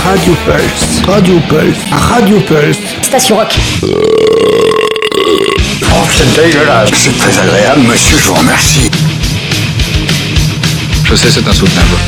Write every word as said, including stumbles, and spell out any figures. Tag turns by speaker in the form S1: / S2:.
S1: Radio Pulse, Radio Pulse, Radio Pulse.
S2: Station Rock.
S3: Oh, c'est dégueulasse. C'est très agréable, monsieur, je vous remercie.
S4: Je sais, c'est insoutenable.